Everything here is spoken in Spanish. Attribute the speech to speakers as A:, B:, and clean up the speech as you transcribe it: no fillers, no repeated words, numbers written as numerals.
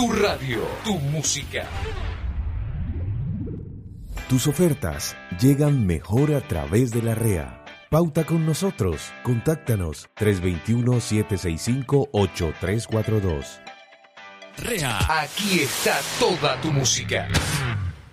A: Tu radio, tu música.
B: Tus ofertas llegan mejor a través de la REA. Pauta con nosotros. Contáctanos 321-765-8342.
A: REA. Aquí está toda tu música.